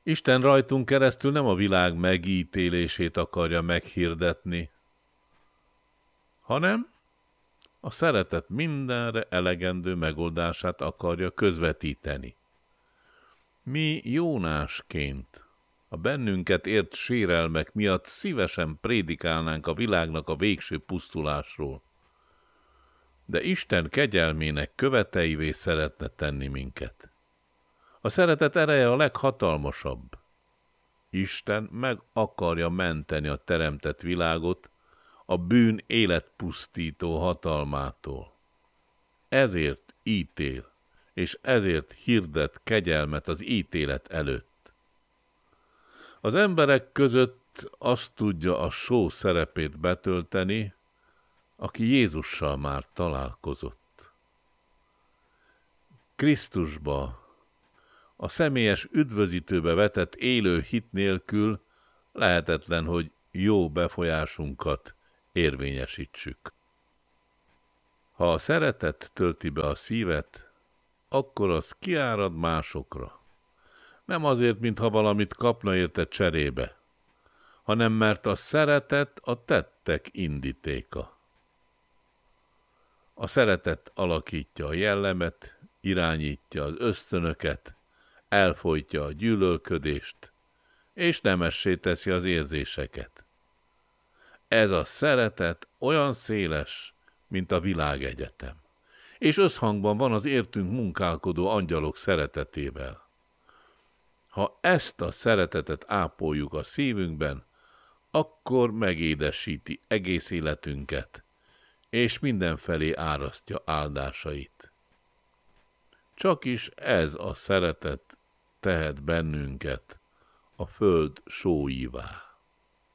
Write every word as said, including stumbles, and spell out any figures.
Isten rajtunk keresztül nem a világ megítélését akarja meghirdetni, hanem a szeretet mindenre elegendő megoldását akarja közvetíteni. Mi Jónásként a bennünket ért sérelmek miatt szívesen prédikálnánk a világnak a végső pusztulásról, de Isten kegyelmének követeivé szeretne tenni minket. A szeretet ereje a leghatalmasabb. Isten meg akarja menteni a teremtett világot a bűn életpusztító hatalmától. Ezért ítél, és ezért hirdet kegyelmet az ítélet előtt. Az emberek között azt tudja a só szerepét betölteni, aki Jézussal már találkozott. Krisztusba, a személyes üdvözítőbe vetett élő hit nélkül lehetetlen, hogy jó befolyásunkat érvényesítsük. Ha a szeretet tölti be a szívet, akkor az kiárad másokra. Nem azért, mintha valamit kapna érte cserébe, hanem mert a szeretet a tettek indítéka. A szeretet alakítja a jellemet, irányítja az ösztönöket, elfojtja a gyűlölködést, és nemessé teszi az érzéseket. Ez a szeretet olyan széles, mint a világegyetem, és összhangban van az értünk munkálkodó angyalok szeretetével. Ha ezt a szeretetet ápoljuk a szívünkben, akkor megédesíti egész életünket, és mindenfelé árasztja áldásait. Csakis ez a szeretet tehet bennünket a föld sóívá.